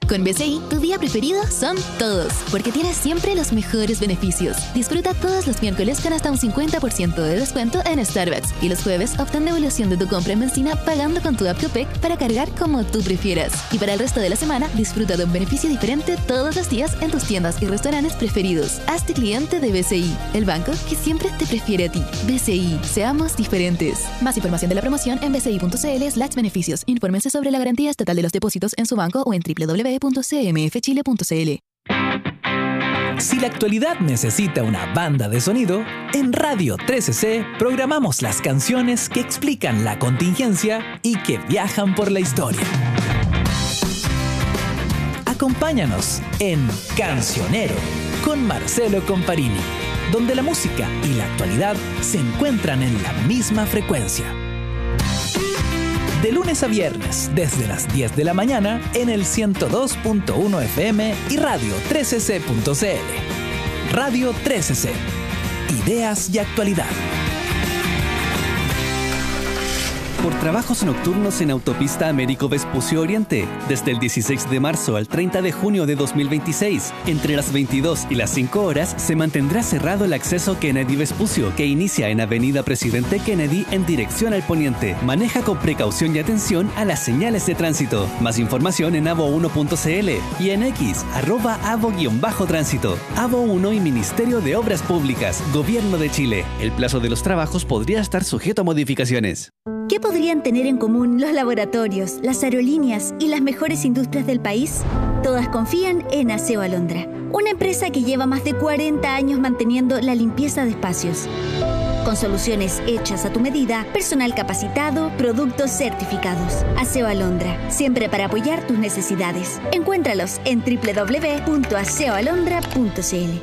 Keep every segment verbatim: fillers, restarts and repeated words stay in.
Con B C I, tu día preferido son todos, porque tienes siempre los mejores beneficios. Disfruta todos los miércoles con hasta un cincuenta por ciento de descuento en Starbucks y los jueves obtén devolución de tu compra en benzina pagando con tu app Copec para cargar como tú prefieras. Y para el resto de la semana, disfruta de un beneficio diferente todos los días en tus tiendas y restaurantes preferidos. Hazte cliente de B C I, el banco que siempre te prefiere a ti. B C I, seamos diferentes. Más información de la promoción en bci.cl slash beneficios. Infórmense sobre la garantía estatal de los depósitos en su banco o en doble u doble u doble u punto c m f chile punto c l. Si la actualidad necesita una banda de sonido, en Radio trece ce programamos las canciones que explican la contingencia y que viajan por la historia. Acompáñanos en Cancionero con Marcelo Comparini, donde la música y la actualidad se encuentran en la misma frecuencia. De lunes a viernes, desde las diez de la mañana, en el ciento dos punto uno F M y radio trece ce punto c l. Radio trece ce. Ideas y actualidad. Por trabajos nocturnos en Autopista Américo Vespucio Oriente, desde el dieciséis de marzo al treinta de junio de dos mil veintiséis, entre las veintidós y las cinco horas, se mantendrá cerrado el acceso Kennedy Vespucio, que inicia en Avenida Presidente Kennedy en dirección al poniente. Maneja con precaución y atención a las señales de tránsito. Más información en avo uno punto c l y en X, arroba avo-tránsito. Avo uno y Ministerio de Obras Públicas, Gobierno de Chile. El plazo de los trabajos podría estar sujeto a modificaciones. ¿Qué podrían tener en común los laboratorios, las aerolíneas y las mejores industrias del país? Todas confían en Aseo Alondra, una empresa que lleva más de cuarenta años manteniendo la limpieza de espacios. Con soluciones hechas a tu medida, personal capacitado, productos certificados. Aseo Alondra, siempre para apoyar tus necesidades. Encuéntralos en doble u doble u doble u punto aseo alondra punto c l.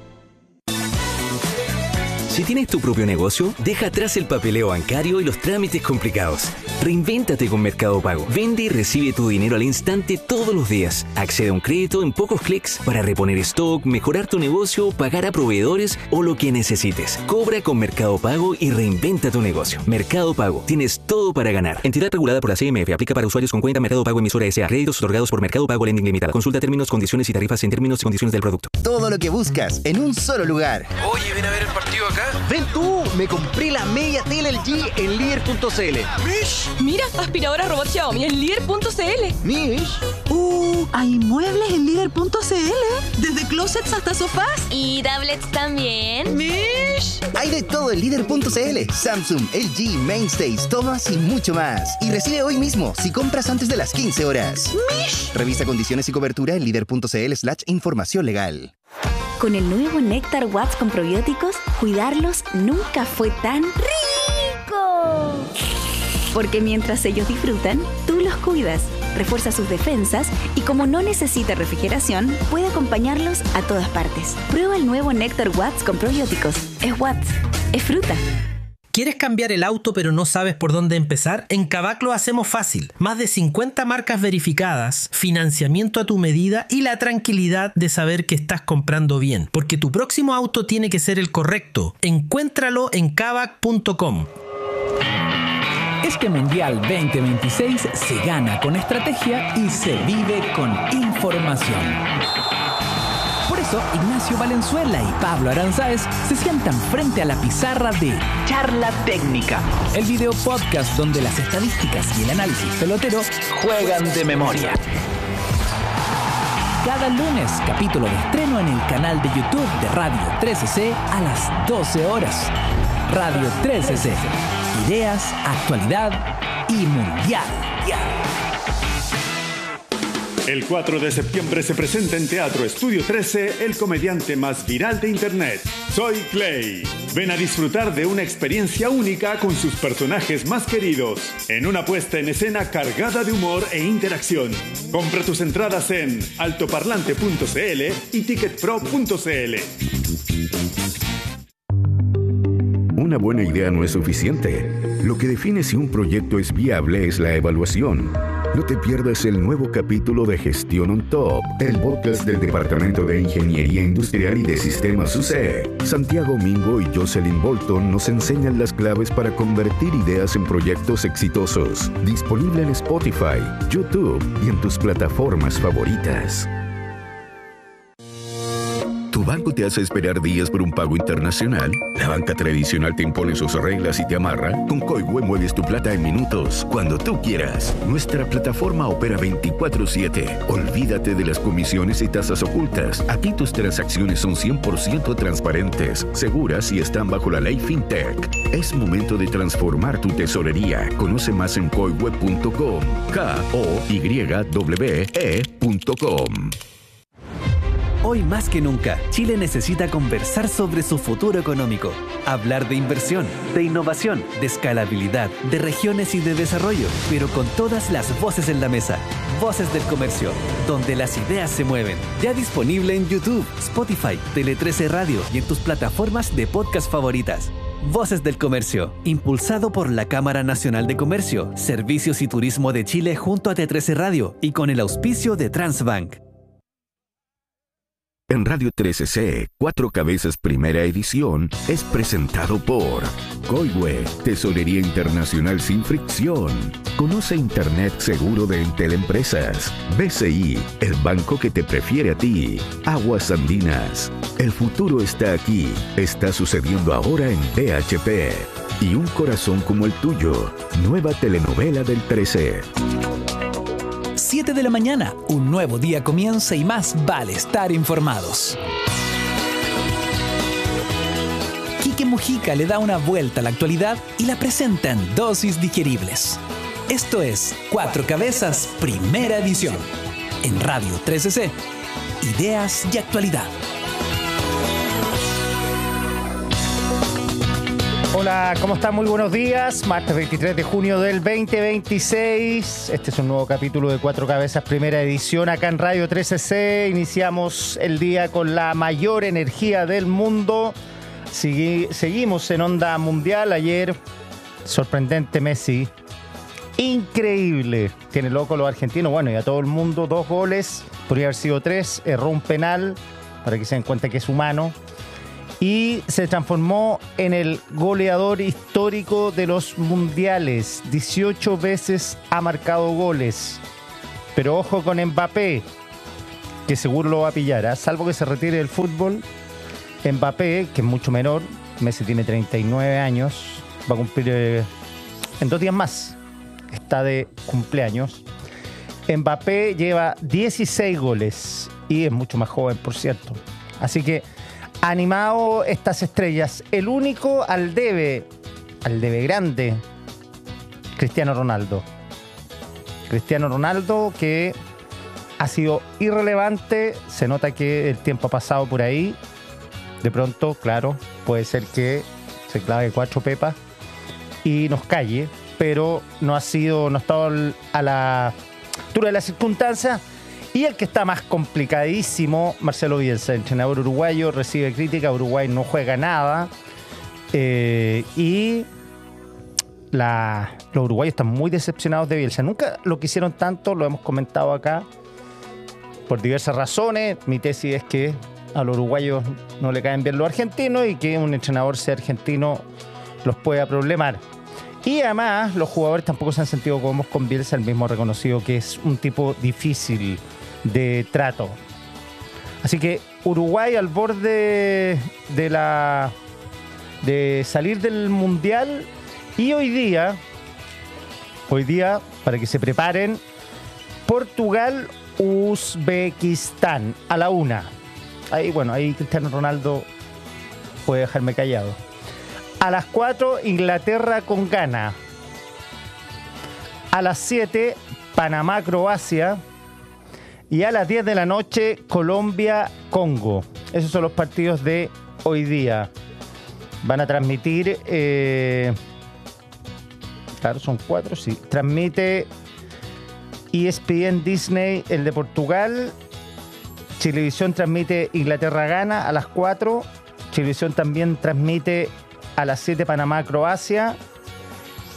Si tienes tu propio negocio, deja atrás el papeleo bancario y los trámites complicados. Reinvéntate con Mercado Pago. Vende y recibe tu dinero al instante todos los días. Accede a un crédito en pocos clics para reponer stock, mejorar tu negocio, pagar a proveedores o lo que necesites. Cobra con Mercado Pago y reinventa tu negocio. Mercado Pago. Tienes todo para ganar. Entidad regulada por la C M F. Aplica para usuarios con cuenta Mercado Pago emisora S A. Créditos otorgados por Mercado Pago Lending Limitada. Consulta términos, condiciones y tarifas en términos y condiciones del producto. Todo lo que buscas en un solo lugar. Oye, ven a ver el partido acá. Ven tú, me compré la media tele L G en líder punto c l. Mish. Mira, aspiradora robot Xiaomi en líder punto c l. Mish. Uh, hay muebles en líder punto c l. Desde closets hasta sofás. Y tablets también. Mish. Hay de todo en líder punto c l. Samsung, L G, Mainstays, Thomas y mucho más. Y recibe hoy mismo si compras antes de las quince horas. Mish. Revisa condiciones y cobertura en líder punto c l slash información legal. Con el nuevo Néctar Watts con probióticos, cuidarlos nunca fue tan rico. Porque mientras ellos disfrutan, tú los cuidas, refuerza sus defensas y como no necesita refrigeración, puede acompañarlos a todas partes. Prueba el nuevo Néctar Watts con probióticos. Es Watts, es fruta. ¿Quieres cambiar el auto pero no sabes por dónde empezar? En Kavak lo hacemos fácil. Más de cincuenta marcas verificadas, financiamiento a tu medida y la tranquilidad de saber que estás comprando bien. Porque tu próximo auto tiene que ser el correcto. Encuéntralo en kavak punto com. Este Mundial veinte veintiséis se gana con estrategia y se vive con información. Por eso, Ignacio Valenzuela y Pablo Aranzáez se sientan frente a la pizarra de Charla Técnica, el video podcast donde las estadísticas y el análisis pelotero juegan de memoria. Cada lunes, capítulo de estreno en el canal de YouTube de Radio trece ce a las doce horas. Radio trece ce. Ideas, actualidad y mundial. El cuatro de septiembre se presenta en Teatro Estudio trece el comediante más viral de Internet. Soy Clay. Ven a disfrutar de una experiencia única con sus personajes más queridos, en una puesta en escena cargada de humor e interacción. Compra tus entradas en altoparlante punto c l y ticketpro punto c l. Una buena idea no es suficiente. Lo que define si un proyecto es viable es la evaluación. No te pierdas el nuevo capítulo de Gestión on Top, el podcast del Departamento de Ingeniería Industrial y de Sistemas U C. Santiago Mingo y Jocelyn Bolton nos enseñan las claves para convertir ideas en proyectos exitosos. Disponible en Spotify, YouTube y en tus plataformas favoritas. ¿Tu banco te hace esperar días por un pago internacional? ¿La banca tradicional te impone sus reglas y te amarra? Con Coihue mueves tu plata en minutos, cuando tú quieras. Nuestra plataforma opera veinticuatro siete. Olvídate de las comisiones y tasas ocultas. Aquí tus transacciones son cien por ciento transparentes, seguras y están bajo la ley FinTech. Es momento de transformar tu tesorería. Conoce más en coihue punto com. K O Y W E punto com. Hoy más que nunca, Chile necesita conversar sobre su futuro económico, hablar de inversión, de innovación, de escalabilidad, de regiones y de desarrollo, pero con todas las voces en la mesa. Voces del Comercio, donde las ideas se mueven. Ya disponible en YouTube, Spotify, Tele trece Radio y en tus plataformas de podcast favoritas. Voces del Comercio, impulsado por la Cámara Nacional de Comercio, Servicios y Turismo de Chile junto a T trece Radio y con el auspicio de Transbank. En Radio trece C, Cuatro Cabezas Primera Edición es presentado por Coihue, Tesorería Internacional sin fricción. Conoce Internet seguro de Entel Empresas. B C I, el banco que te prefiere a ti. Aguas Andinas. El futuro está aquí. Está sucediendo ahora en B H P. Y Un Corazón como el tuyo. Nueva telenovela del trece. siete de la mañana, un nuevo día comienza y más vale estar informados. Quique Mujica le da una vuelta a la actualidad y la presenta en dosis digeribles. Esto es Cuatro Cabezas, Primera Edición. En Radio trece C, ideas y actualidad. Hola, ¿cómo están? Muy buenos días. Martes veintitrés de junio del veinte veintiséis. Este es un nuevo capítulo de Cuatro Cabezas, Primera Edición, acá en Radio trece C. Iniciamos el día con la mayor energía del mundo. Segui- seguimos en onda mundial. Ayer, sorprendente Messi. Increíble. Tiene loco a los argentinos. Bueno, y a todo el mundo, dos goles. Podría haber sido tres. Erró un penal, para que se den cuenta que es humano. Y se transformó en el goleador histórico de los mundiales. dieciocho veces ha marcado goles. Pero ojo con Mbappé, que seguro lo va a pillar, ¿eh? Salvo que se retire del fútbol. Mbappé, que es mucho menor, Messi tiene treinta y nueve años, va a cumplir eh, en dos días más. Está de cumpleaños. Mbappé lleva dieciséis goles y es mucho más joven, por cierto. Así que animado estas estrellas. El único al debe, al debe grande, Cristiano Ronaldo. Cristiano Ronaldo, que ha sido irrelevante. Se nota que el tiempo ha pasado por ahí. De pronto, claro, puede ser que se clave cuatro pepas y nos calle, pero no ha sido, no ha estado a la altura de las circunstancias. Y el que está más complicadísimo, Marcelo Bielsa, entrenador uruguayo, recibe crítica. Uruguay no juega nada. Eh, y la, los uruguayos están muy decepcionados de Bielsa. Nunca lo quisieron tanto, lo hemos comentado acá, por diversas razones. Mi tesis es que a los uruguayos no le caen bien los argentinos y que un entrenador sea argentino los pueda problemar. Y además los jugadores tampoco se han sentido cómodos con Bielsa. El mismo ha reconocido que es un tipo difícil de trato. Así que Uruguay al borde de la de salir del mundial. Y hoy día hoy día para que se preparen, Portugal Uzbekistán a la una. Ahí bueno, ahí Cristiano Ronaldo puede dejarme callado. A las cuatro, Inglaterra con Ghana. A las siete, Panamá, Croacia. Y a las diez de la noche, Colombia, Congo. Esos son los partidos de hoy día. Van a transmitir... Eh, claro, son cuatro, sí. Transmite E S P N Disney, el de Portugal. Chilevisión transmite Inglaterra-Ghana a las cuatro. Chilevisión también transmite a las siete Panamá-Croacia.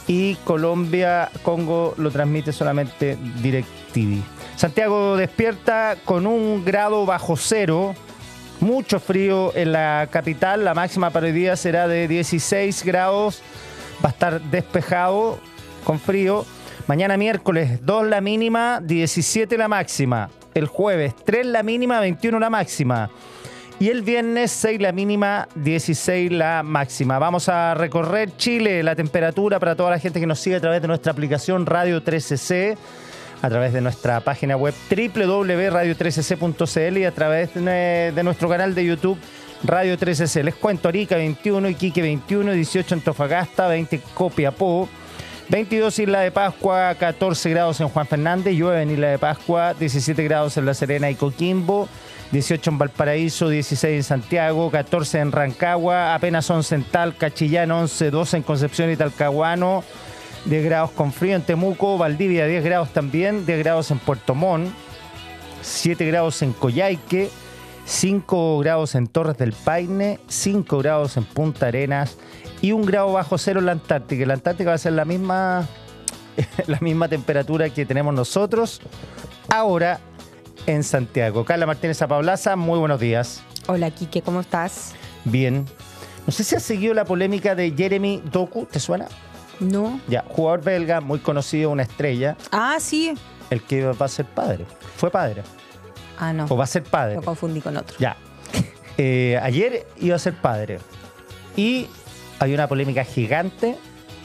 y Colombia-Congo lo transmite solamente DirecTV. Santiago despierta con un grado bajo cero, mucho frío en la capital, la máxima para hoy día será de dieciséis grados, va a estar despejado con frío. Mañana miércoles dos la mínima, diecisiete la máxima. El jueves tres la mínima, veintiuno la máxima. Y el viernes seis la mínima, dieciséis la máxima. Vamos a recorrer Chile, la temperatura para toda la gente que nos sigue a través de nuestra aplicación Radio trece C, a través de nuestra página web doble u doble u doble u punto radio trece c punto c l y a través de, de nuestro canal de YouTube Radio trece C. Les cuento: Arica veintiuno, Iquique veintiuno, dieciocho Antofagasta, veinte Copiapó, veintidós Isla de Pascua, catorce grados en Juan Fernández, llueve en Isla de Pascua, diecisiete grados en La Serena y Coquimbo, dieciocho en Valparaíso, dieciséis en Santiago, catorce en Rancagua, apenas once en Talca, Chillán once, doce en Concepción y Talcahuano, diez grados con frío en Temuco, Valdivia diez grados también, diez grados en Puerto Montt, siete grados en Coyhaique, cinco grados en Torres del Paine, cinco grados en Punta Arenas y un grado bajo cero en la Antártica. La Antártica va a ser la misma, la misma temperatura que tenemos nosotros ahora en Santiago. Carla Martínez Apablaza, muy buenos días. Hola, Quique, ¿cómo estás? Bien. No sé si has seguido la polémica de Jeremy Doku, ¿te suena? No. Ya, jugador belga, muy conocido, una estrella. Ah, sí. El que va a ser padre. Fue padre. Ah, no. O va a ser padre. Lo confundí con otro. Ya. Eh, ayer iba a ser padre. Y hay una polémica gigante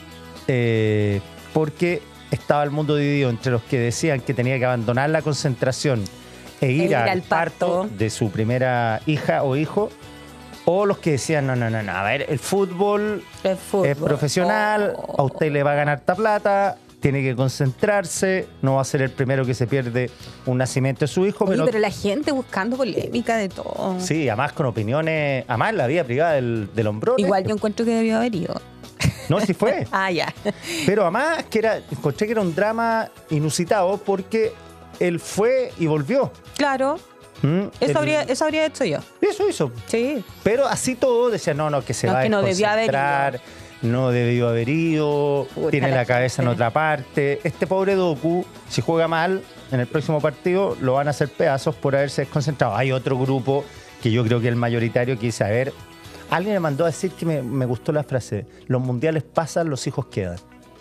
eh, porque estaba el mundo dividido entre los que decían que tenía que abandonar la concentración e ir, e ir al, al parto, parto de su primera hija o hijo, o los que decían, no, no, no, no, a ver, el fútbol, el fútbol. es profesional, oh. a usted le va a ganar esta plata, tiene que concentrarse, no va a ser el primero que se pierde un nacimiento de su hijo. Oye, pero, pero la gente buscando polémica de todo. Sí, además con opiniones, además la vida privada del, del hombrón. Igual yo encuentro que debió haber ido. No, sí fue. Ah, ya. Pero además que era, encontré que era un drama inusitado porque él fue y volvió. Claro. ¿Mm? Eso, el, habría, eso habría hecho yo. Eso hizo. Sí. Pero así todo decía, no, no, que se no, va que a no desconcentrar, no debió haber ido, Puta tiene la, la cabeza en otra parte. Este pobre Doku, si juega mal en el próximo partido, lo van a hacer pedazos por haberse desconcentrado. Hay otro grupo que yo creo que es el mayoritario que dice, a ver, alguien me mandó a decir que me, me gustó la frase, los mundiales pasan, los hijos quedan.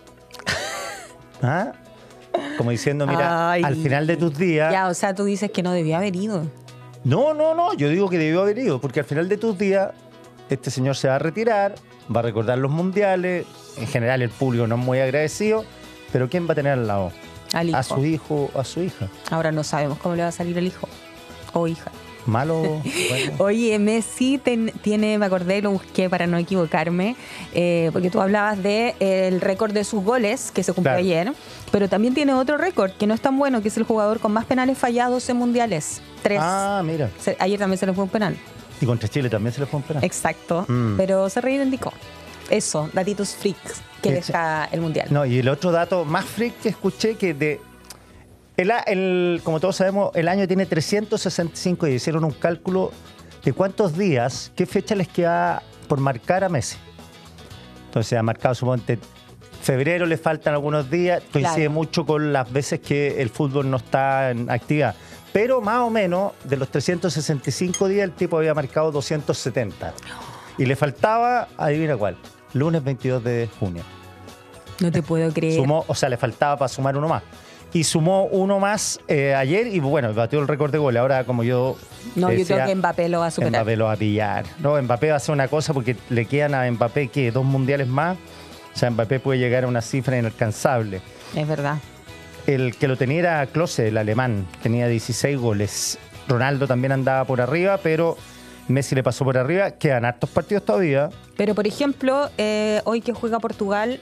¿Ah? Como diciendo, mira, Ay, al final de tus días... Ya, o sea, tú dices que no debió haber ido. No, no, no, yo digo que debió haber ido, porque al final de tus días este señor se va a retirar, va a recordar los mundiales, en general el público no es muy agradecido, pero ¿quién va a tener al lado? Al hijo. A su hijo o a su hija. Ahora no sabemos cómo le va a salir el hijo o hija. Malo. Bueno. Oye, Messi ten, tiene, me acordé, lo busqué para no equivocarme, eh, porque tú hablabas de eh, el récord de sus goles que se cumplió claro. ayer, pero también tiene otro récord que no es tan bueno, que es el jugador con más penales fallados en mundiales. Tres. Ah, mira. Se, ayer también se le fue un penal. Y contra Chile también se le fue un penal. Exacto, mm. pero se reivindicó. Eso, datitos freaks que deja el mundial. No, y el otro dato más freak que escuché que de... El, el, como todos sabemos, el año tiene trescientos sesenta y cinco y hicieron un cálculo de cuántos días, qué fecha les queda por marcar a Messi. Entonces ha marcado, suponte, febrero, le faltan algunos días, coincide claro. mucho con las veces que el fútbol no está en actividad. Pero más o menos, de los trescientos sesenta y cinco días, el tipo había marcado doscientos setenta. Y le faltaba, adivina cuál, lunes veintidós de junio. No te puedo creer. Sumó, o sea, le faltaba para sumar uno más. Y sumó uno más eh, ayer y bueno, batió el récord de goles. Ahora, como yo No, decía, yo creo que Mbappé lo va a superar. Mbappé lo va a pillar. No, Mbappé va a hacer una cosa porque le quedan a Mbappé, ¿qué? Dos mundiales más. O sea, Mbappé puede llegar a una cifra inalcanzable. Es verdad. El que lo tenía era Klose, el alemán. Tenía dieciséis goles. Ronaldo también andaba por arriba, pero Messi le pasó por arriba. Quedan hartos partidos todavía. Pero, por ejemplo, eh, hoy que juega Portugal...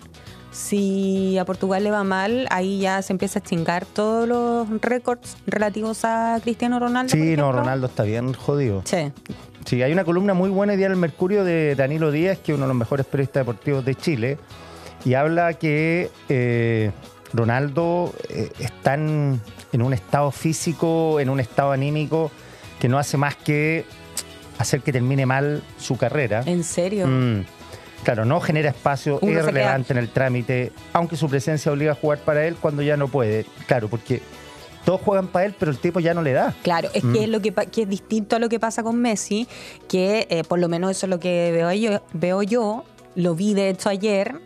Si a Portugal le va mal, ahí ya se empieza a chingar todos los récords relativos a Cristiano Ronaldo. Sí, no, Ronaldo está bien jodido. Sí. Sí, hay una columna muy buena hoy día en el Mercurio de Danilo Díaz, que es uno de los mejores periodistas deportivos de Chile, y habla que eh, Ronaldo eh, está en, en un estado físico, en un estado anímico, que no hace más que hacer que termine mal su carrera. ¿En serio? Mm. Claro, no genera espacio, Uno es se relevante queda- en el trámite, aunque su presencia obliga a jugar para él cuando ya no puede. Claro, porque todos juegan para él, pero el tipo ya no le da. Claro, es Mm. que es lo que, pa- que es distinto a lo que pasa con Messi, que eh, por lo menos eso es lo que veo yo, veo yo, lo vi de hecho ayer,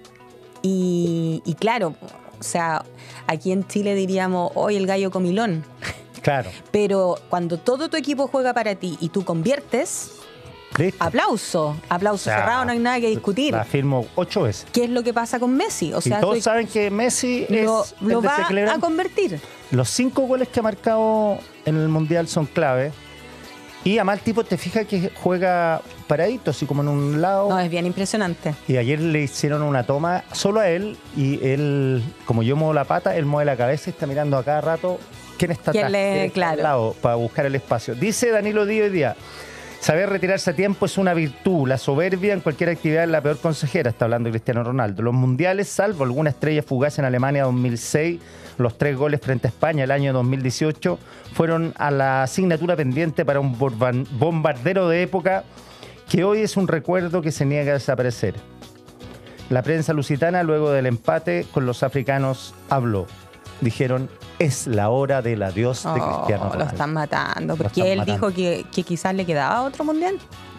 y, y claro, o sea, aquí en Chile diríamos, hoy el gallo comilón, Claro. pero cuando todo tu equipo juega para ti y tú conviertes, Listo. aplauso, aplauso O sea, cerrado, no hay nada que discutir. La firmo ocho veces. ¿Qué es lo que pasa con Messi? O Y sea, todos soy- saben que Messi lo, es lo el va a desequilibrante. convertir. Los cinco goles que ha marcado en el Mundial son clave. Y además el tipo, te fijas que juega paradito, así como en un lado. No, es bien impresionante. Y ayer le hicieron una toma solo a él. Y él, como yo muevo la pata, él mueve la cabeza y está mirando a cada rato quién está ¿Quién atrás, le- quién está claro. al lado, para buscar el espacio. Dice Danilo Díaz hoy día: saber retirarse a tiempo es una virtud. La soberbia en cualquier actividad es la peor consejera. Está hablando Cristiano Ronaldo. Los mundiales, salvo alguna estrella fugaz en Alemania dos mil seis, los tres goles frente a España el año dos mil dieciocho, fueron a la asignatura pendiente para un borban- bombardero de época que hoy es un recuerdo que se niega a desaparecer. La prensa lusitana, luego del empate con los africanos, habló. Dijeron, es la hora del adiós de Oh, Cristiano lo Ronaldo. están matando, Lo porque están él matando. dijo que, que quizás le quedaba otro mundial.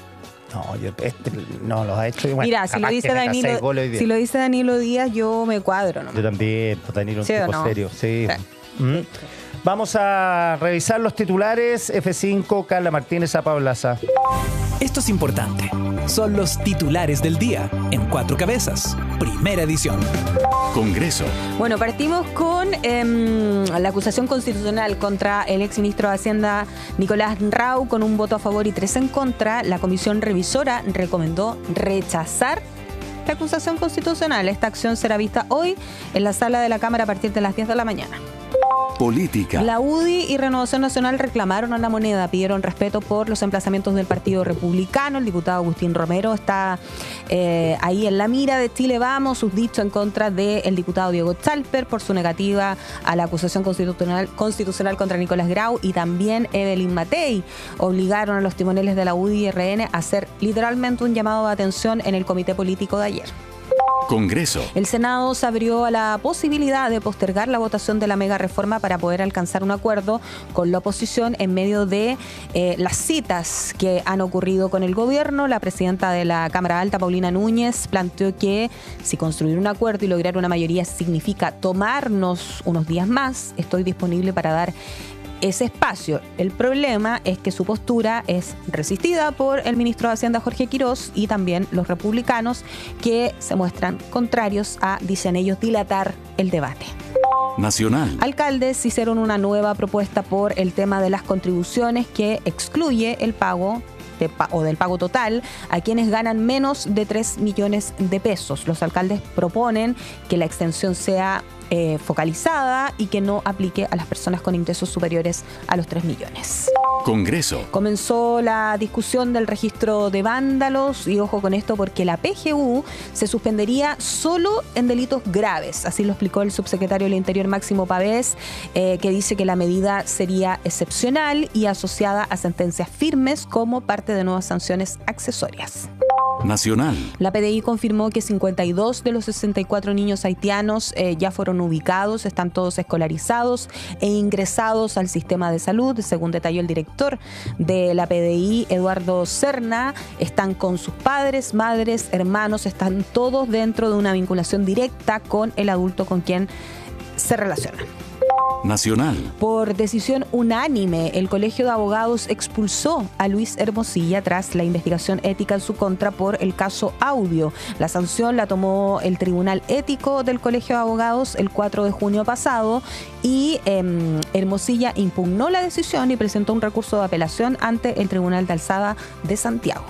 No, yo, este no los ha hecho. y bueno, Mira, si lo, capaz dice que meta Danilo, seis goles hoy día. si lo dice Danilo Díaz, yo me cuadro nomás. Yo también, pues Danilo, un ¿Sí o tipo no? serio. Sí. Sí. Mm. Vamos a revisar los titulares. F cinco, Carla Martínez, a Pablaza. Esto es importante. Son los titulares del día en Cuatro Cabezas, primera edición. Congreso. Bueno, partimos con em, la acusación constitucional contra el exministro de Hacienda Nicolás Rau, con un voto a favor y tres en contra. La comisión revisora recomendó rechazar la acusación constitucional. Esta acción será vista hoy en la sala de la Cámara a partir de las diez de la mañana. Política. La U D I y Renovación Nacional reclamaron a la moneda, pidieron respeto por los emplazamientos del Partido Republicano. El diputado Agustín Romero está eh, ahí en la mira de Chile Vamos, sus dichos en contra del diputado Diego Chalper por su negativa a la acusación constitucional, constitucional contra Nicolás Grau, y también Evelyn Matei obligaron a los timoneles de la U D I y R N a hacer literalmente un llamado de atención en el comité político de ayer. Congreso. El Senado se abrió a la posibilidad de postergar la votación de la mega reforma para poder alcanzar un acuerdo con la oposición en medio de eh, las citas que han ocurrido con el gobierno. La presidenta de la Cámara Alta, Paulina Núñez, planteó que si construir un acuerdo y lograr una mayoría significa tomarnos unos días más, estoy disponible para dar ese espacio. El problema es que su postura es resistida por el ministro de Hacienda, Jorge Quirós, y también los republicanos, que se muestran contrarios a, dicen ellos, dilatar el debate. Nacional. Alcaldes hicieron una nueva propuesta por el tema de las contribuciones que excluye el pago de pa- o del pago total a quienes ganan menos de tres millones de pesos. Los alcaldes proponen que la extensión sea eh, focalizada y que no aplique a las personas con ingresos superiores a los tres millones. Congreso. Comenzó la discusión del registro de vándalos, y ojo con esto porque la P G U se suspendería solo en delitos graves. Así lo explicó el subsecretario del Interior, Máximo Pavés, eh, que dice que la medida sería excepcional y asociada a sentencias firmes como parte de nuevas sanciones accesorias. Nacional. La P D I confirmó que cincuenta y dos de los sesenta y cuatro niños haitianos eh, ya fueron ubicados, están todos escolarizados e ingresados al sistema de salud. Según detalló el director de la P D I, Eduardo Serna, están con sus padres, madres, hermanos, están todos dentro de una vinculación directa con el adulto con quien se relacionan. Nacional. Por decisión unánime, el Colegio de Abogados expulsó a Luis Hermosilla tras la investigación ética en su contra por el caso Audio. La sanción la tomó el Tribunal Ético del Colegio de Abogados el cuatro de junio pasado, y eh, Hermosilla impugnó la decisión y presentó un recurso de apelación ante el Tribunal de Alzada de Santiago.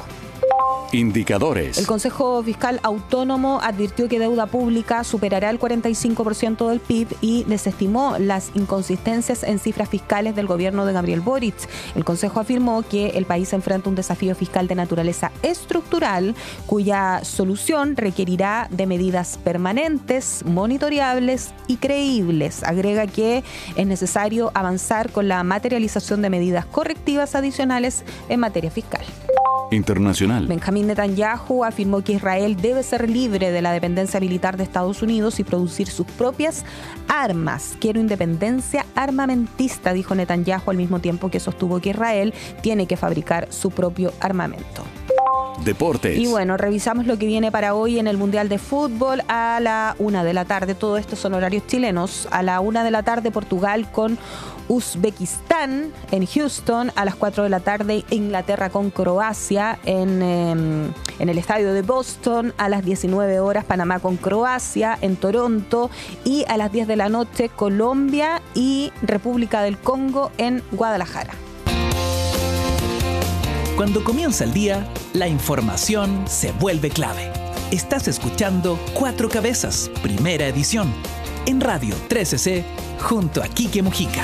Indicadores. El Consejo Fiscal Autónomo advirtió que deuda pública superará el cuarenta y cinco por ciento del P I B y desestimó las inconsistencias en cifras fiscales del gobierno de Gabriel Boric. El Consejo afirmó que el país enfrenta un desafío fiscal de naturaleza estructural, cuya solución requerirá de medidas permanentes, monitoreables y creíbles. Agrega que es necesario avanzar con la materialización de medidas correctivas adicionales en materia fiscal. internacional. Benjamín Netanyahu afirmó que Israel debe ser libre de la dependencia militar de Estados Unidos y producir sus propias armas. Quiero independencia armamentista, dijo Netanyahu, al mismo tiempo que sostuvo que Israel tiene que fabricar su propio armamento. Deportes. Y bueno, revisamos lo que viene para hoy en el Mundial de Fútbol a la una de la tarde. Todo esto son horarios chilenos. A la una de la tarde, Portugal con Uzbekistán en Houston. A las cuatro de la tarde, Inglaterra con Croacia en, eh, en el estadio de Boston. A las diecinueve horas, Panamá con Croacia en Toronto. Y a las diez de la noche, Colombia y República del Congo en Guadalajara. Cuando comienza el día, la información se vuelve clave. Estás escuchando Cuatro Cabezas, primera edición, en Radio trece ce, junto a Quique Mujica.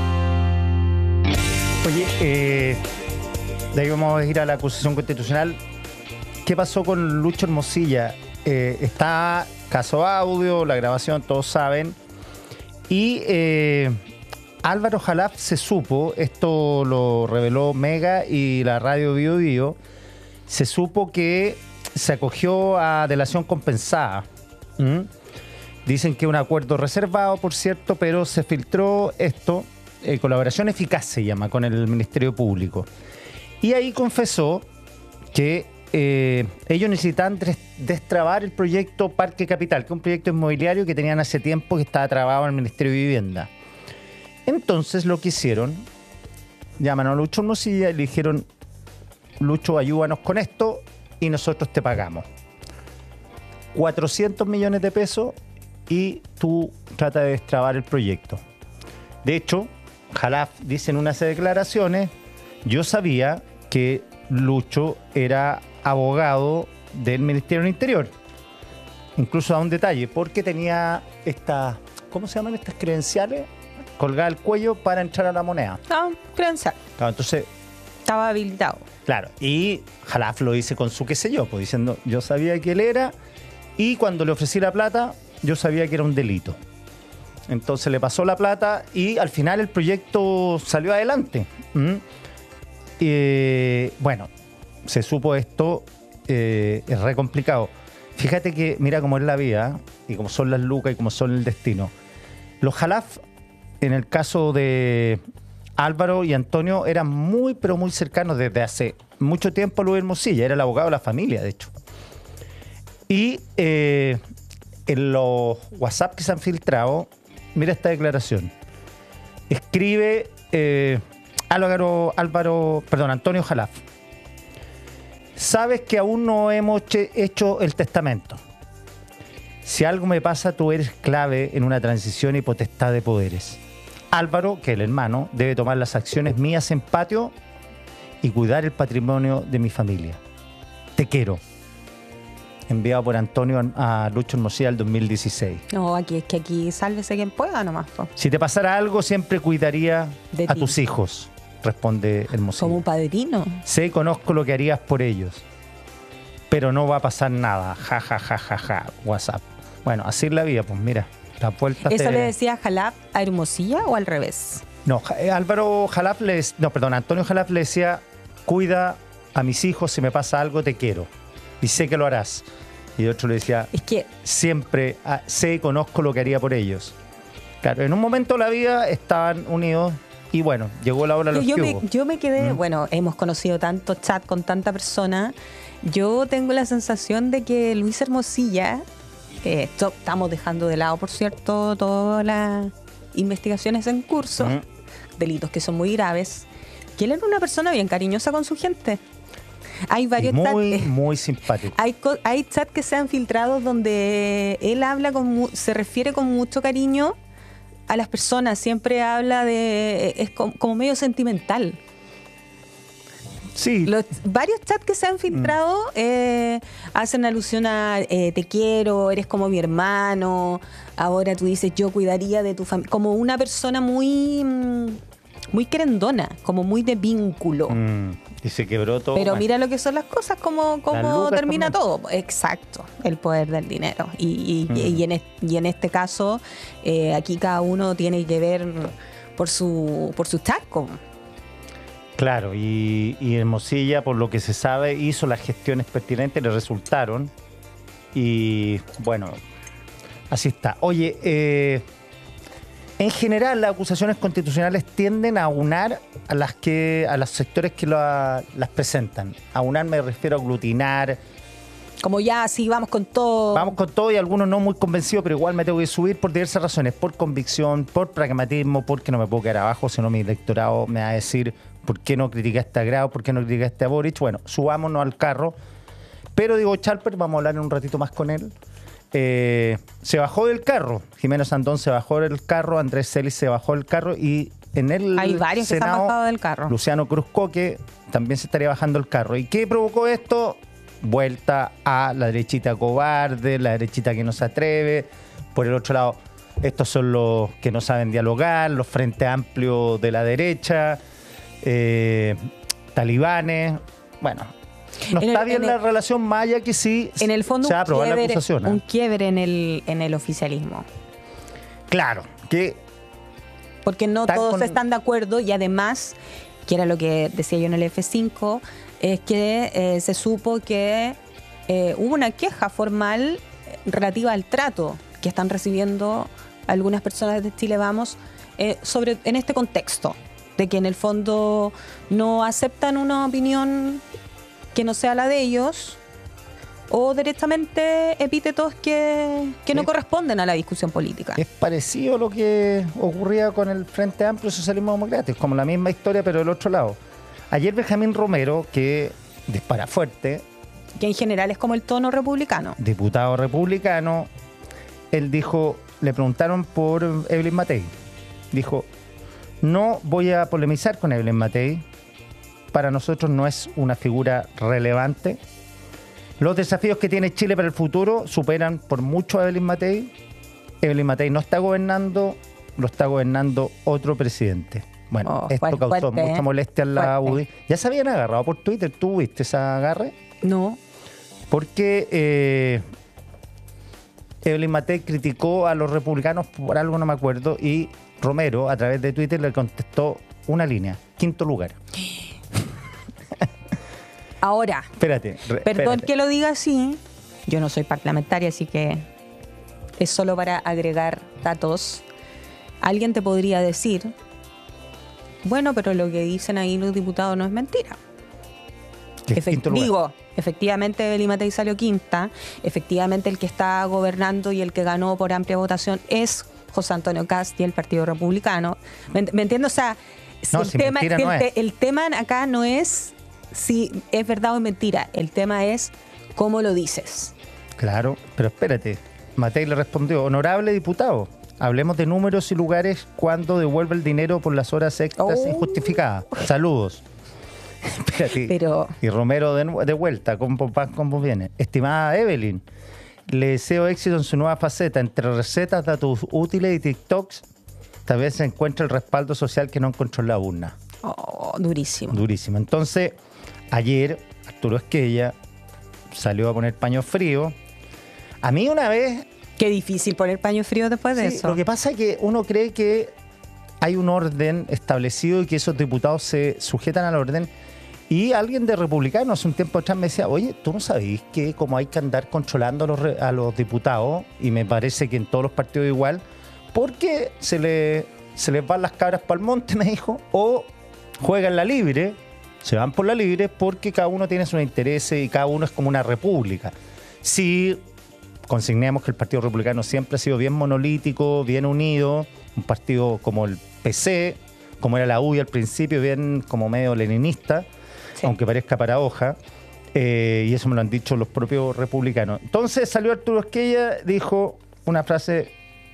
Oye, eh, de ahí vamos a ir a la acusación constitucional. ¿Qué pasó con Lucho Hermosilla? Eh, está caso audio, la grabación, todos saben. Y eh, Álvaro Jalaf se supo, esto lo reveló Mega y la radio Bio Bio, se supo que se acogió a delación compensada. ¿Mm? Dicen que un acuerdo reservado, por cierto, pero se filtró esto, eh, colaboración eficaz se llama, con el Ministerio Público. Y ahí confesó que eh, ellos necesitaban destrabar el proyecto Parque Capital, que es un proyecto inmobiliario que tenían hace tiempo que estaba trabado en el Ministerio de Vivienda. Entonces lo que hicieron, llaman a Lucho Hermosilla y le dijeron: Lucho, ayúdanos con esto y nosotros te pagamos cuatrocientos millones de pesos y tú trata de destrabar el proyecto. De hecho, Jalaf dice en unas declaraciones: yo sabía que Lucho era abogado del Ministerio del Interior. Incluso da un detalle, porque tenía estas, ¿cómo se llaman estas credenciales? Colgada al cuello para entrar a la moneda. Ah, credencial. Claro, entonces estaba habilitado. Claro, y Jalaf lo dice con su qué sé yo, pues diciendo: yo sabía que él era, y cuando le ofrecí la plata, yo sabía que era un delito. Entonces le pasó la plata y al final el proyecto salió adelante. ¿Mm? Y, bueno, se supo esto, eh, es re complicado. Fíjate que, mira cómo es la vida, ¿eh? Y cómo son las lucas y cómo son el destino. Los Jalaf, en el caso de Álvaro y Antonio, eran muy, pero muy cercanos desde hace mucho tiempo. Luis Hermosilla era el abogado de la familia, de hecho. Y eh, en los WhatsApp que se han filtrado, mira esta declaración. Escribe eh, Álvaro, Álvaro, perdón, Antonio Jalaf. Sabes que aún no hemos hecho el testamento. Si algo me pasa, tú eres clave en una transición y potestad de poderes. Álvaro, que es el hermano, debe tomar las acciones mías en patio y cuidar el patrimonio de mi familia. Te quiero. Enviado por Antonio a Lucho Hermosilla el dos mil dieciséis. No, aquí es que aquí sálvese quien pueda nomás. Po. Si te pasara algo, siempre cuidaría de a ti. tus hijos, responde Hermosilla. Como un padrino. Sé y conozco lo que harías por ellos, pero no va a pasar nada. Ja, ja, ja, ja, ja. WhatsApp. Bueno, así es la vida, pues mira. Las vueltas ¿Eso de... le decía Jalaf a Hermosilla o al revés? No, Álvaro Jalaf le... No, perdón, Antonio Jalaf le decía: cuida a mis hijos, si me pasa algo te quiero. Y sé que lo harás. Y otro le decía: es que siempre ah, sé y conozco lo que haría por ellos. Claro, en un momento de la vida estaban unidos y bueno, llegó la hora de los yo, que me, hubo. yo me quedé, ¿Mm? bueno, hemos conocido tanto chat con tanta persona. Yo tengo la sensación de que Luis Hermosilla, eh, to, estamos dejando de lado, por cierto, todas las investigaciones en curso, ¿Mm? delitos que son muy graves, que él era una persona bien cariñosa con su gente. Hay varios muy, chat, muy simpático. Hay, hay chats que se han filtrado donde él habla con, se refiere con mucho cariño a las personas. Siempre habla de, es como, como medio sentimental. Sí. Los, varios chats que se han filtrado mm. eh, hacen alusión a eh, te quiero, eres como mi hermano. Ahora tú dices yo cuidaría de tu familia. Como una persona muy, muy querendona, como muy de vínculo. Mm. Y se quebró todo. Pero bueno. mira lo que son las cosas, cómo, cómo termina también. todo. Exacto, el poder del dinero. Y, y, mm. y, en, este, y en este caso, eh, aquí cada uno tiene que ver por su por su taco. Claro, y, y Hermosilla, por lo que se sabe, hizo las gestiones pertinentes, le resultaron. Y bueno, así está. Oye, eh, en general las acusaciones constitucionales tienden a aunar a las que a los sectores que la, las presentan. Aunar me refiero a aglutinar. Como ya, sí, vamos con todo. Vamos con todo y algunos no muy convencidos, pero igual me tengo que subir por diversas razones. Por convicción, por pragmatismo, porque no me puedo quedar abajo, si no mi electorado me va a decir por qué no criticaste a Grau, por qué no criticaste a Boric. Bueno, subámonos al carro. Pero digo, Chalper, vamos a hablar en un ratito más con él. Eh, se bajó del carro. Jimeno Sandón se bajó del carro, Andrés Celis se bajó del carro y en el Hay varios Senado, que se han bajado del carro. Luciano Cruzcoque también se estaría bajando el carro. ¿Y qué provocó esto? Vuelta a la derechita cobarde, la derechita que no se atreve. Por el otro lado, estos son los que no saben dialogar, los frentes amplios de la derecha, eh, talibanes. Bueno, no En está el- bien en la el- relación maya que sí En el fondo, se va a un aprobar la quiebre, acusación. ¿eh? un quiebre en el, en el oficialismo. Claro, que Porque no Están todos con- están de acuerdo y además, que era lo que decía yo en el F cinco, es que eh, se supo que eh, hubo una queja formal relativa al trato que están recibiendo algunas personas de Chile Vamos eh, sobre, en este contexto, de que en el fondo no aceptan una opinión que no sea la de ellos o directamente epítetos que, que no Sí. corresponden a la discusión política. es parecido a lo que ocurría con el Frente Amplio y Socialismo Democrático, como la misma historia pero del otro lado. Ayer Benjamín Romero, que dispara fuerte, Que en general es como el tono republicano. diputado republicano, él dijo, le preguntaron por Evelyn Matei. Dijo, no voy a polemizar con Evelyn Matei, para nosotros no es una figura relevante. Los desafíos que tiene Chile para el futuro superan por mucho a Evelyn Matei. Evelyn Matei no está gobernando, lo está gobernando otro presidente. Bueno, Oh, esto fuerte, causó fuerte, mucha ¿eh? molestia en la Fuerte. U D I. Ya se habían agarrado por Twitter, ¿tú viste ese agarre? No. Porque eh, Evelyn Matei criticó a los republicanos por algo, no me acuerdo, y Romero, a través de Twitter, le contestó una línea, quinto lugar. Ahora, Espérate, re- perdón espérate. que lo diga así, yo no soy parlamentaria, así que es solo para agregar datos. Alguien te podría decir, bueno, pero lo que dicen ahí los diputados no es mentira. Que es Efect- quinto lugar. Digo, efectivamente Evelyn Matei salió quinta, efectivamente el que está gobernando y el que ganó por amplia votación es José Antonio Cast y el Partido Republicano. ¿Me, me entiendes? O sea, si No, el, si tema, mentira si no el, te- es. el tema acá no es si es verdad o mentira, el tema es cómo lo dices. Claro, pero espérate. Matei le respondió, honorable diputado, hablemos de números y lugares cuando devuelve el dinero por las horas extras Oh. injustificadas. Saludos. Espérate. Pero Y Romero de, nu- de vuelta, con van como viene. Estimada Evelyn, le deseo éxito en su nueva faceta. Entre recetas, datos útiles y TikToks, tal vez se encuentra el respaldo social que no encontró en la urna. oh, durísimo. Durísimo. Entonces, ayer, Arturo Esquella salió a poner paño frío. A mí una vez... Qué difícil poner paño frío después de Sí, eso. lo que pasa es que uno cree que hay un orden establecido y que esos diputados se sujetan al orden. Y alguien de republicanos hace un tiempo atrás me decía, oye, ¿tú no sabís que como hay que andar controlando a los, re- a los diputados? Y me parece que en todos los partidos igual, porque se, le, se les van las cabras para el monte, me dijo, o juegan la libre, se van por la libre porque cada uno tiene sus intereses y cada uno es como una república. Si consignemos que el Partido Republicano siempre ha sido bien monolítico, bien unido, un partido como el P C, como era la U D I al principio, bien como medio leninista, sí, aunque parezca paradoja, eh, y eso me lo han dicho los propios republicanos. Entonces salió Arturo Esquella, dijo una frase,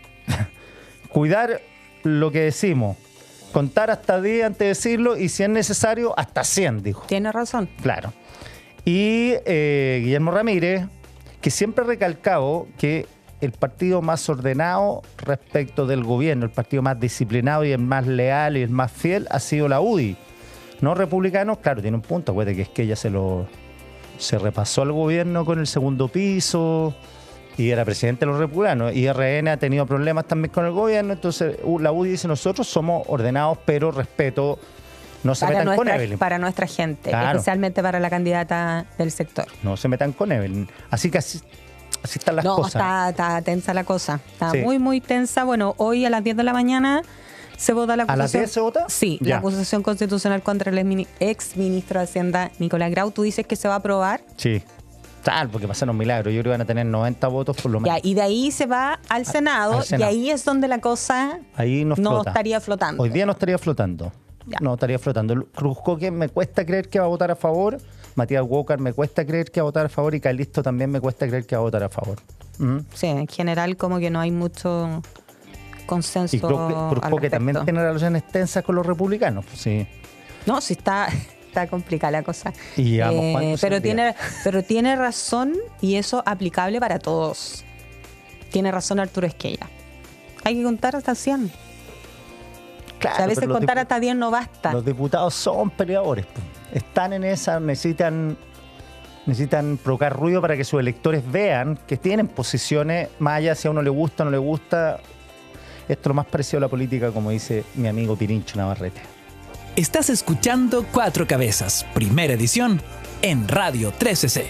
cuidar lo que decimos, contar hasta diez antes de decirlo y si es necesario hasta cien, dijo. Tiene razón. Claro. Y eh, Guillermo Ramírez, que siempre ha recalcado que el partido más ordenado respecto del gobierno, el partido más disciplinado y el más leal y el más fiel ha sido la U D I. No republicanos, claro, tiene un punto, acuérdate que es que ella se lo se repasó al gobierno con el segundo piso y era presidente de los republicanos. Y R N ha tenido problemas también con el gobierno, entonces la U D I dice, nosotros somos ordenados, pero respeto No se para metan nuestra, con Evelyn. Para nuestra gente, Claro. especialmente para la candidata del sector. No se metan con Evelyn. Así que así, así están las no, cosas. está, está tensa la cosa. Está Sí. muy, muy tensa. Bueno, hoy a las diez de la mañana se vota la ¿A acusación. las diez se vota? Sí, Ya. la acusación constitucional contra el ex ministro de Hacienda, Nicolás Grau. ¿Tú dices que se va a aprobar? Sí. Tal, porque pasaron milagros. Yo creo que van a tener noventa votos por lo menos. Ya, y de ahí se va al Senado, al Senado. y ahí es donde la cosa Ahí nos no flota. estaría flotando. Hoy día no estaría flotando. No estaría flotando. Cruzcoque me cuesta creer que va a votar a favor. Matías Walker me cuesta creer que va a votar a favor. Y Calisto también me cuesta creer que va a votar a favor. ¿Mm? Sí, en general como que no hay mucho consenso. Y Cruzcoque, al Cruzcoque respecto. también tiene relaciones tensas con los republicanos. Sí. No, sí está, está complicada la cosa. Y llevamos Eh, cuántos pero días. tiene, pero tiene razón, y eso aplicable para todos. Tiene razón Arturo Esquella. Hay que contar hasta cien. Claro, O sea, a veces pero los contar dipu- hasta diez no basta. Los diputados son peleadores. po. Están en esa, necesitan, necesitan provocar ruido para que sus electores vean que tienen posiciones, más allá si a uno le gusta o no le gusta. Esto es lo más parecido a la política, como dice mi amigo Pirincho Navarrete. Estás escuchando Cuatro Cabezas, primera edición, en Radio trece C.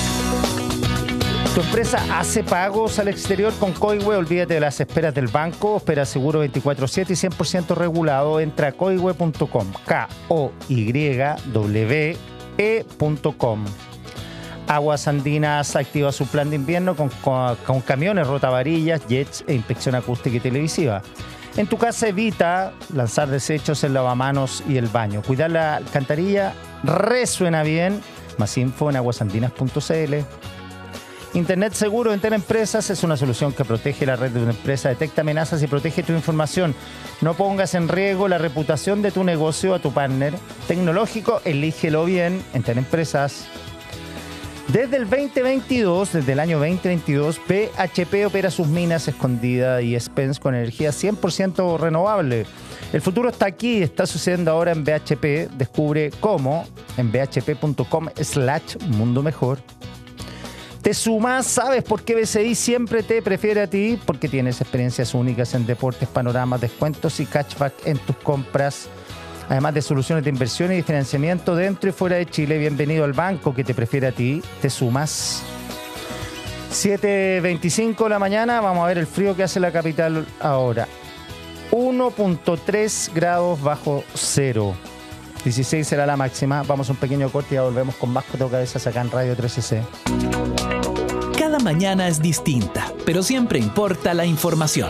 Tu empresa hace pagos al exterior con Coihue. Olvídate de las esperas del banco. Espera seguro veinticuatro siete y cien por ciento regulado. Entra a coihue punto com. K O Y W E punto com. Aguas Andinas activa su plan de invierno con, con, con camiones, rotavarillas, jets e inspección acústica y televisiva. En tu casa evita lanzar desechos en lavamanos y el baño. Cuidar la alcantarilla resuena bien. Más info en aguasandinas punto c l. Internet seguro en Teleempresas es una solución que protege la red de tu empresa, detecta amenazas y protege tu información. No pongas en riesgo la reputación de tu negocio a tu partner tecnológico. Elígelo bien en Teleempresas. Desde el veinte veintidós, desde el año veinte veintidós, B H P opera sus minas escondidas y Spence con energía cien por ciento renovable. El futuro está aquí, está sucediendo ahora en B H P. Descubre cómo en b h p punto com slash mundo mejor. Te sumas, ¿sabes por qué B C I siempre te prefiere a ti? Porque tienes experiencias únicas en deportes, panoramas, descuentos y cashback en tus compras. Además de soluciones de inversión y de financiamiento dentro y fuera de Chile. Bienvenido al banco que te prefiere a ti. Te sumas. siete veinticinco de la mañana. Vamos a ver el frío que hace la capital ahora. uno punto tres grados bajo cero. dieciséis será la máxima. Vamos a un pequeño corte y ya volvemos con más Cuatro Cabezas acá en Radio trece C. Cada mañana es distinta, pero siempre importa la información.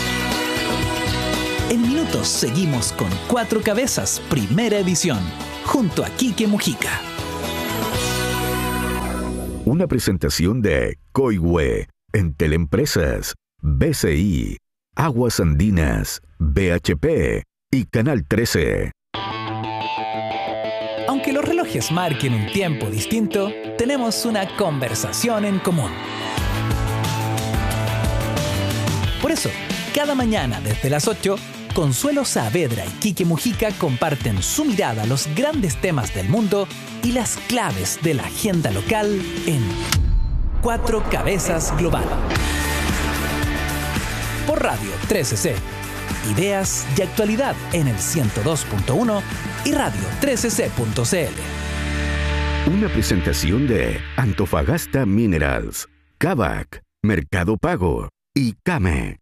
En minutos seguimos con Cuatro Cabezas, primera edición, junto a Quique Mujica. Una presentación de Coihue en Teleempresas, B C I, Aguas Andinas, B H P y Canal trece. Aunque los relojes marquen un tiempo distinto, tenemos una conversación en común. Por eso, cada mañana desde las ocho, Consuelo Saavedra y Quique Mujica comparten su mirada a los grandes temas del mundo y las claves de la agenda local en Cuatro Cabezas Global. Por Radio trece C. Ideas y actualidad en el ciento dos punto uno y radio trece c punto c l. Una presentación de Antofagasta Minerals, Kavak, Mercado Pago y Came.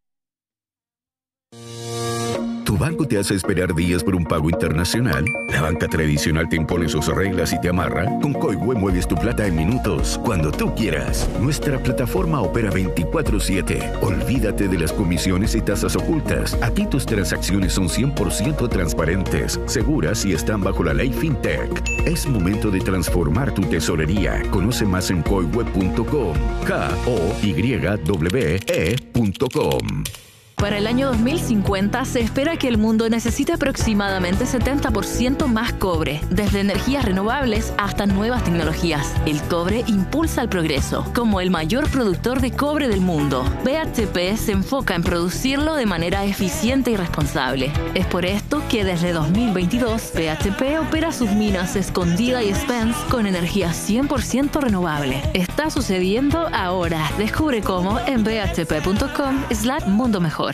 ¿Tu banco te hace esperar días por un pago internacional? ¿La banca tradicional te impone sus reglas y te amarra? Con Coihue mueves tu plata en minutos, cuando tú quieras. Nuestra plataforma opera veinticuatro siete. Olvídate de las comisiones y tasas ocultas. Aquí tus transacciones son cien por ciento transparentes, seguras y están bajo la ley FinTech. Es momento de transformar tu tesorería. Conoce más en coihue punto com. K O Y W E punto com. Para el año dos mil cincuenta se espera que el mundo necesite aproximadamente setenta por ciento más cobre, desde energías renovables hasta nuevas tecnologías. El cobre impulsa el progreso. Como el mayor productor de cobre del mundo, B H P se enfoca en producirlo de manera eficiente y responsable. Es por esto que desde dos mil veintidós, B H P opera sus minas Escondida y Spence con energía cien por ciento renovable. Está sucediendo ahora. Descubre cómo en b h p punto com slash mundo mejor.